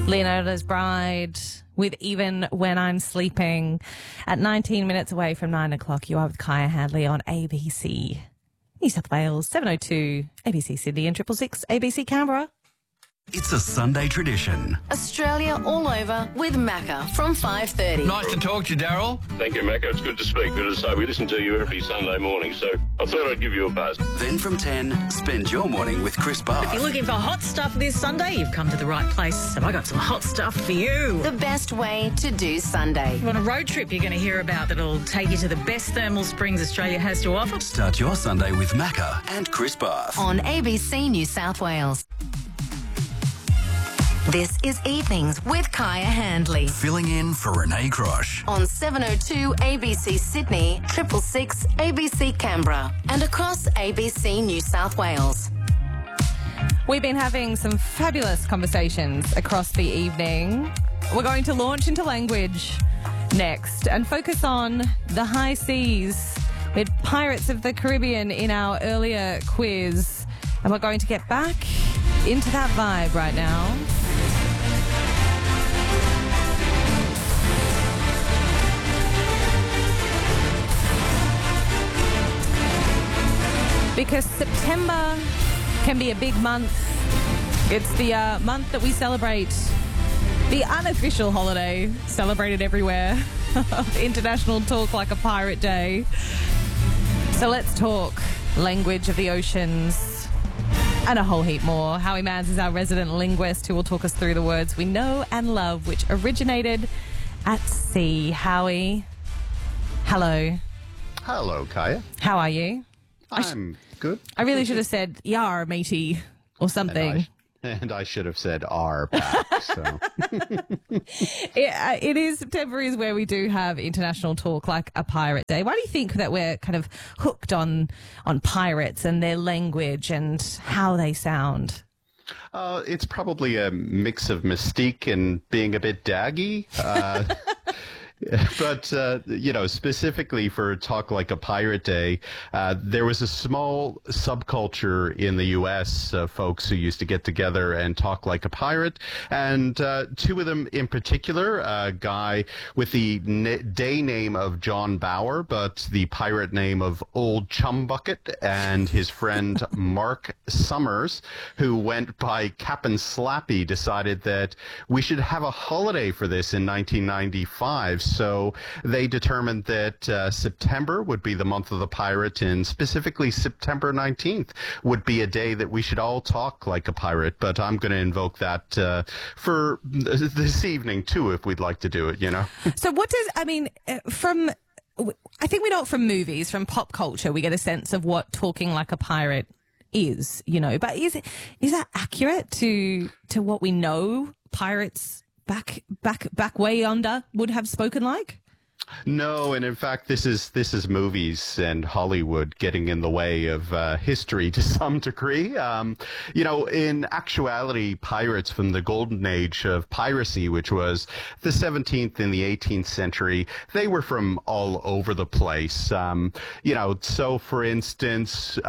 Leonardo's Bride with Even When I'm Sleeping. At 19 minutes away from 9 o'clock, you are with Kaya Handley on ABC New South Wales, 702 ABC Sydney and 666 ABC Canberra. It's a Sunday tradition. Australia all over with Macca from 5:30. Nice to talk to you, Daryl. Thank you, Macca. It's good to speak. Good to say, we listen to you every Sunday morning, so I thought I'd give you a buzz. Then from 10, spend your morning with Chris Barth. If you're looking for hot stuff this Sunday, you've come to the right place. Have I got some hot stuff for you? The best way to do Sunday. On a road trip you're going to hear about that'll take you to the best thermal springs Australia has to offer. Start your Sunday with Macca and Chris Barth. On ABC New South Wales. This is Evenings with Kaya Handley. Filling in for Renee Crosh. On 702 ABC Sydney, 666 ABC Canberra, and across ABC New South Wales. We've been having some fabulous conversations across the evening. We're going to launch into language next and focus on the high seas with Pirates of the Caribbean in our earlier quiz. And we're going to get back into that vibe right now. Because September can be a big month. It's the month that we celebrate the unofficial holiday, celebrated everywhere, International Talk Like a Pirate Day. So let's talk language of the oceans and a whole heap more. Howie Manns is our resident linguist who will talk us through the words we know and love, which originated at sea. Howie, hello. Hello, Kaya. How are you? I'm good. I really should have said, yar, matey, or something. And I should have said R back, so. It is, September is where we do have International Talk Like a Pirate Day. Why do you think that we're kind of hooked on pirates and their language and how they sound? It's probably a mix of mystique and being a bit daggy. But, specifically for Talk Like a Pirate Day, there was a small subculture in the U.S. of folks who used to get together and talk like a pirate. And two of them in particular, a guy with the day name of John Bower, but the pirate name of Old Chumbucket, and his friend Mark Summers, who went by Cap'n Slappy, decided that we should have a holiday for this in 1995. So they determined that September would be the month of the pirate, and specifically September 19th would be a day that we should all talk like a pirate. But I'm going to invoke that for this evening, too, if we'd like to do it, So what does, I think we know it from movies, from pop culture, we get a sense of what talking like a pirate is, but is that accurate to what we know pirates back way under would have spoken like? No, and in fact, this is movies and Hollywood getting in the way of history to some degree. In actuality, pirates from the golden age of piracy, which was the 17th and the 18th century, they were from all over the place. So for instance,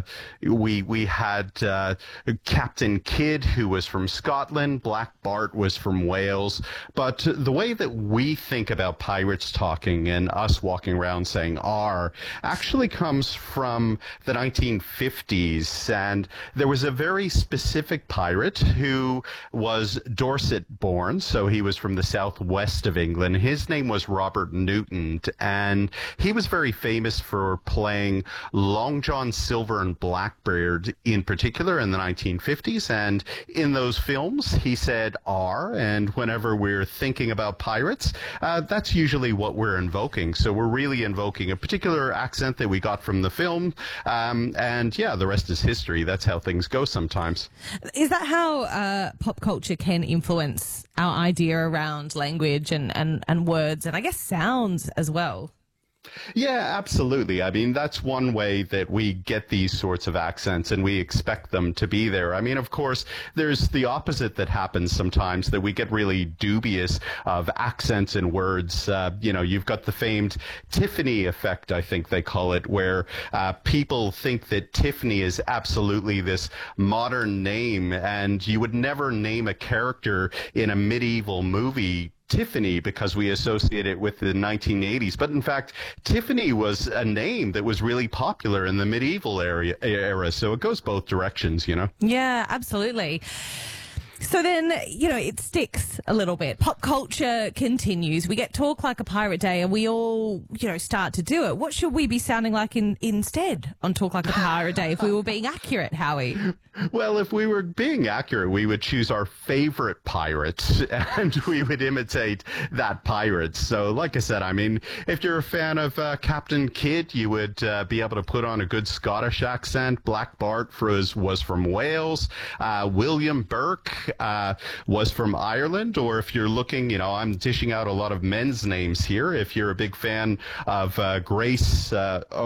we had Captain Kidd, who was from Scotland. Black Bart was from Wales. But the way that we think about pirates talking and us walking around saying R actually comes from the 1950s. And there was a very specific pirate who was Dorset born. So he was from the southwest of England. His name was Robert Newton. And he was very famous for playing Long John Silver and Blackbeard in particular in the 1950s. And in those films, he said R. And whenever we're thinking about pirates, that's usually what we're invoking. So we're really invoking a particular accent that we got from the film. And yeah, the rest is history. That's how things go sometimes. Is that how pop culture can influence our idea around language and words and I guess sounds as well? Yeah, absolutely. I mean, that's one way that we get these sorts of accents and we expect them to be there. I mean, of course, there's the opposite that happens sometimes, that we get really dubious of accents in words. You've got the famed Tiffany effect, I think they call it, where people think that Tiffany is absolutely this modern name, and you would never name a character in a medieval movie Tiffany because we associate it with the 1980s. But in fact, Tiffany was a name that was really popular in the medieval era. So it goes both directions, you know? Yeah, absolutely. So then, it sticks a little bit. Pop culture continues. We get Talk Like a Pirate Day and we all, start to do it. What should we be sounding like instead on Talk Like a Pirate Day if we were being accurate, Howie? Well, if we were being accurate, we would choose our favorite pirate and we would imitate that pirate. So like I said, I mean, if you're a fan of Captain Kidd, you would be able to put on a good Scottish accent. Black Bart was from Wales. William Burke was from Ireland. Or if you're looking, I'm dishing out a lot of men's names here. If you're a big fan of Grace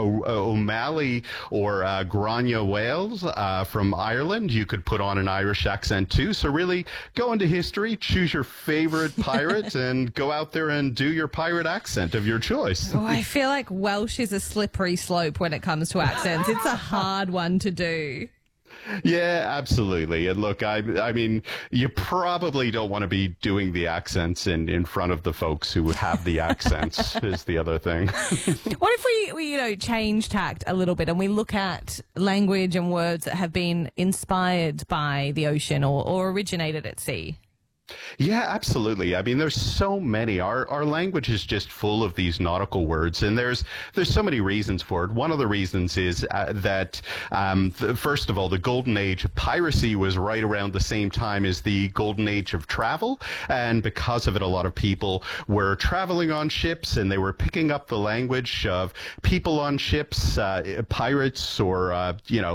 O'Malley or Grania Wales from Ireland, you could put on an Irish accent too. So really go into history, choose your favorite pirate, and go out there and do your pirate accent of your choice. Oh, I feel like Welsh is a slippery slope when it comes to accents. It's a hard one to do. Yeah, absolutely. And look, I mean, you probably don't want to be doing the accents in front of the folks who have the accents is the other thing. What if we change tact a little bit and we look at language and words that have been inspired by the ocean or originated at sea? Yeah, absolutely. I mean, there's so many. Our language is just full of these nautical words, and there's so many reasons for it. One of the reasons is that, first of all, the golden age of piracy was right around the same time as the golden age of travel, and because of it, a lot of people were traveling on ships, and they were picking up the language of people on ships, pirates or,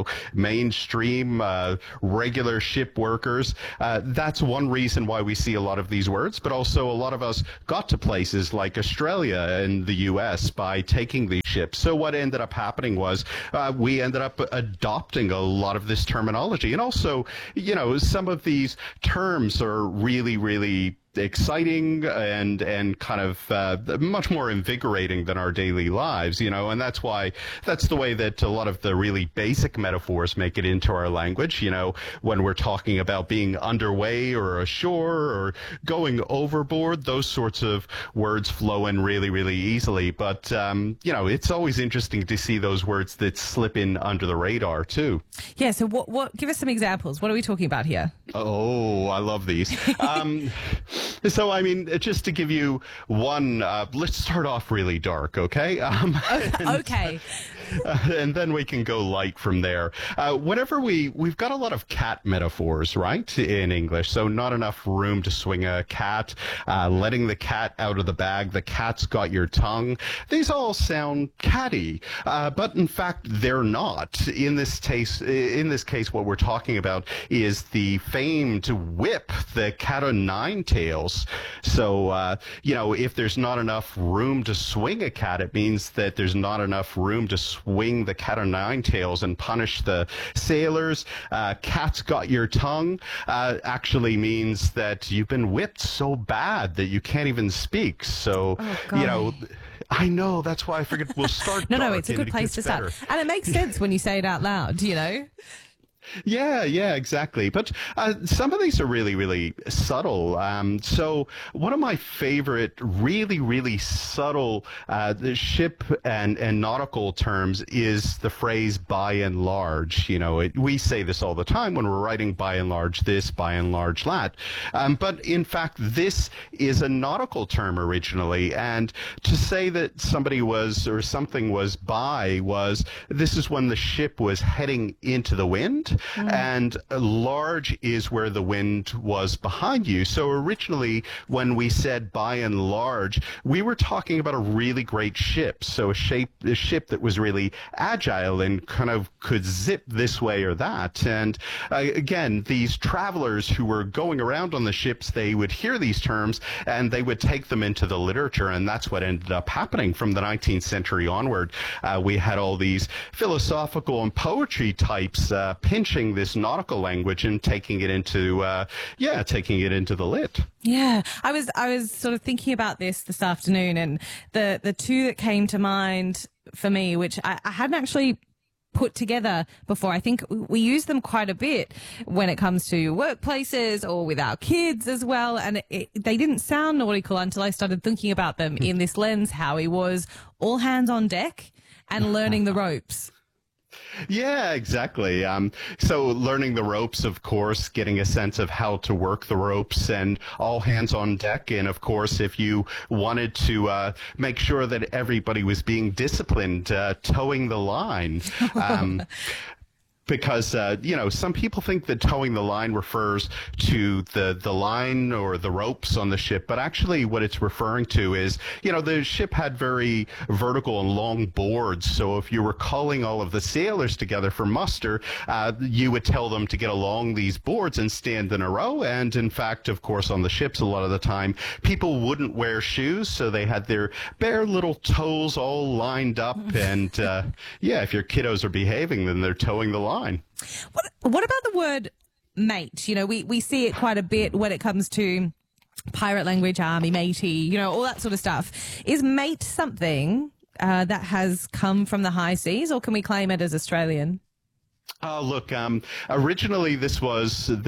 mainstream regular ship workers. That's one reason why we see a lot of these words, but also a lot of us got to places like Australia and the US by taking these ships. So what ended up happening was we ended up adopting a lot of this terminology. And also, some of these terms are really, really exciting and kind of much more invigorating than our daily lives, and that's the way that a lot of the really basic metaphors make it into our language, when we're talking about being underway or ashore or going overboard, those sorts of words flow in really, really easily. But, it's always interesting to see those words that slip in under the radar too. Yeah. So what give us some examples. What are we talking about here? Oh, I love these. So, I mean, just to give you one, let's start off really dark, okay? Okay. And then we can go light from there. Whenever we've got a lot of cat metaphors, right, in English. So not enough room to swing a cat, letting the cat out of the bag, the cat's got your tongue. These all sound catty, but in fact, they're not. In this case, what we're talking about is the famed whip, the cat o' nine tails. So, if there's not enough room to swing a cat, it means that there's not enough room to swing the cat o' nine tails and punish the sailors. Cat's got your tongue actually means that you've been whipped so bad that you can't even speak. So, I know, that's why I figured we'll start. No, it's a good place to start. And it makes sense when you say it out loud, Yeah, exactly. But some of these are really, really subtle. So one of my favorite really, really subtle ship and nautical terms is the phrase by and large. We say this all the time when we're writing by and large this, by and large that. But in fact, this is a nautical term originally. And to say that somebody was or something was by this is when the ship was heading into the wind. front, and large is where the wind was behind you. So originally, when we said by and large, we were talking about a really great ship. So a ship that was really agile and kind of could zip this way or that. And again, these travelers who were going around on the ships, they would hear these terms and they would take them into the literature. And that's what ended up happening from the 19th century onward. We had all these philosophical and poetry types pinching this nautical language and taking it into the lit. Yeah, I was sort of thinking about this afternoon, and the two that came to mind for me, which I hadn't actually put together before. I think we use them quite a bit when it comes to workplaces or with our kids as well. And they didn't sound nautical until I started thinking about them in this lens. Howie was all hands on deck and learning the ropes. Yeah, exactly. So learning the ropes, of course, getting a sense of how to work the ropes, and all hands on deck. And of course, if you wanted to make sure that everybody was being disciplined, towing the line. Because, some people think that towing the line refers to the line or the ropes on the ship, but actually what it's referring to is, the ship had very vertical and long boards. So if you were calling all of the sailors together for muster, you would tell them to get along these boards and stand in a row. And in fact, of course, on the ships, a lot of the time, people wouldn't wear shoes. So they had their bare little toes all lined up. And, if your kiddos are behaving, then they're towing the line. What about the word mate? We see it quite a bit when it comes to pirate language, army matey, all that sort of stuff. Is mate something that has come from the high seas, or can we claim it as Australian? Look, originally this was an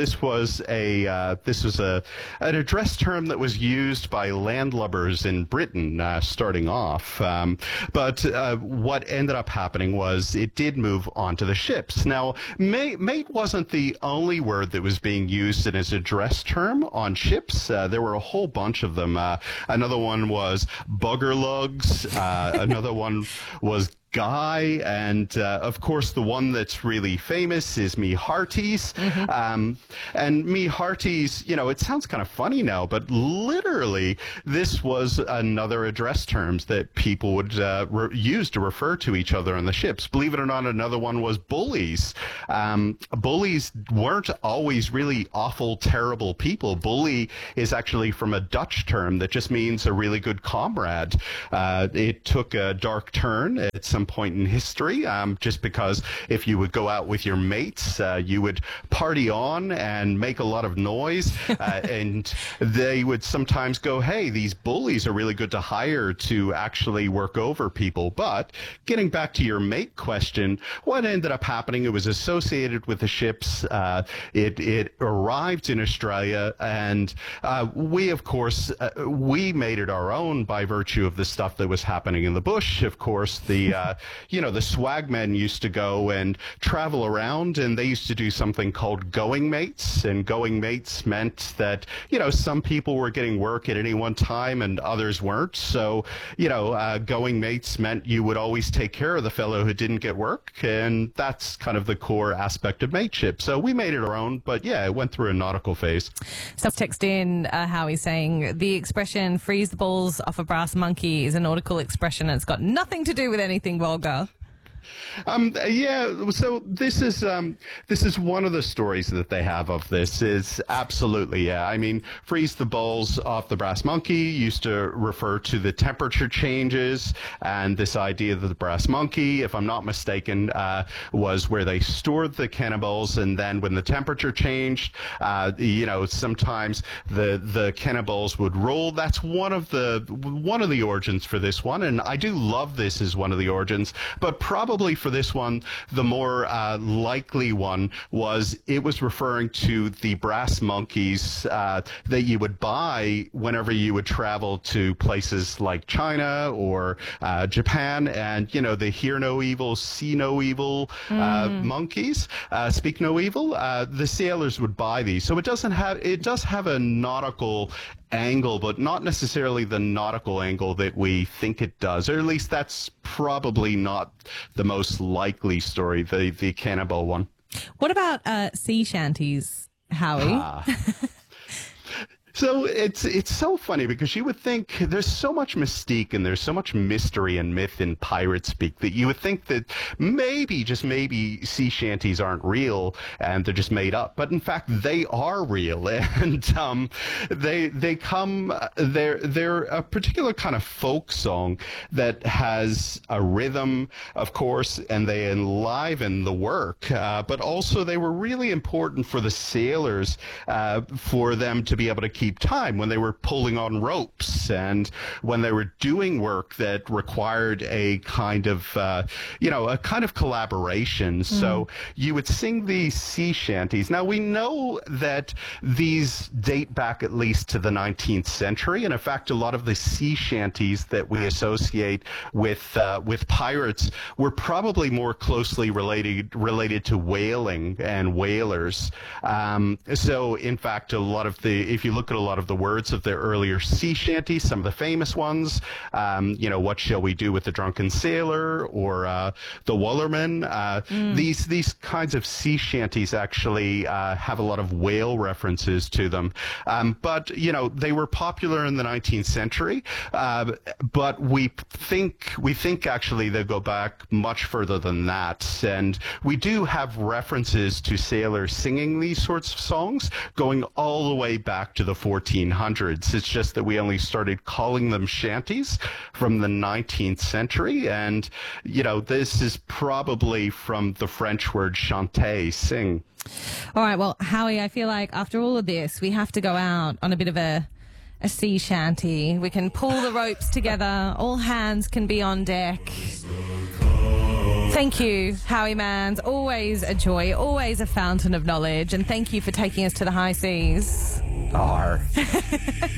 address term that was used by landlubbers in Britain, starting off. But what ended up happening was it did move onto the ships. Now, mate wasn't the only word that was being used in as address term on ships. There were a whole bunch of them. Another one was bugger lugs. Another one was guy, and of course the one that's really famous is me hearties. And me hearties, it sounds kind of funny now, but literally this was another address terms that people would use to refer to each other on the ships. Believe it or not, another one was bullies. Bullies weren't always really awful, terrible people. Bully is actually from a Dutch term that just means a really good comrade. It took a dark turn at some point in history, just because if you would go out with your mates, you would party on and make a lot of noise, and they would sometimes go, hey, these bullies are really good to hire to actually work over people. But getting back to your mate question, what ended up happening, it was associated with the ships. It arrived in Australia, and we, of course, we made it our own by virtue of the stuff that was happening in the bush. Of course, the swagmen used to go and travel around, and they used to do something called going mates. And going mates meant that, some people were getting work at any one time and others weren't. So, going mates meant you would always take care of the fellow who didn't get work. And that's kind of the core aspect of mateship. So we made it our own, but yeah, it went through a nautical phase. So text in how he's saying the expression freeze the balls off a brass monkey is a nautical expression. And it's got nothing to do with anything vulgar. So this is one of the stories that they have of this is absolutely, yeah. I mean, freeze the balls off the brass monkey used to refer to the temperature changes, and this idea that the brass monkey, if I'm not mistaken, was where they stored the cannonballs, and then when the temperature changed, sometimes the cannonballs would roll. That's one of the origins for this one, and I do love this as one of the origins, but probably for this one, the more likely one was it was referring to the brass monkeys that you would buy whenever you would travel to places like China or Japan, and the hear no evil, see no evil monkeys, speak no evil. The sailors would buy these, so it does have a nautical angle, but not necessarily the nautical angle that we think it does, or at least that's probably not the most likely story, the cannibal one. What about sea shanties, Howie? So it's so funny because you would think there's so much mystique and there's so much mystery and myth in pirate speak that you would think that maybe, just maybe, sea shanties aren't real and they're just made up. But in fact, they are real, and they're a particular kind of folk song that has a rhythm, of course, and they enliven the work. But also, they were really important for the sailors, for them to be able to keep time when they were pulling on ropes and when they were doing work that required a kind of collaboration. So you would sing these sea shanties. Now we know that these date back at least to the 19th century, and in fact a lot of the sea shanties that we associate with pirates were probably more closely related to whaling and whalers. So in fact, if you look at a lot of the words of their earlier sea shanties, some of the famous ones, what shall we do with the drunken sailor, or the Wullerman, these kinds of sea shanties actually have a lot of whale references to them. But they were popular in the 19th century, but we think actually they go back much further than that, and we do have references to sailors singing these sorts of songs going all the way back to the 1400s. It's just that we only started calling them shanties from the 19th century, and this is probably from the French word chanter, sing. All right, well, Howie, I feel like after all of this, we have to go out on a bit of a sea shanty. We can pull the ropes together. All hands can be on deck. Thank you, Howie Manns. Always a joy, always a fountain of knowledge. And thank you for taking us to the high seas.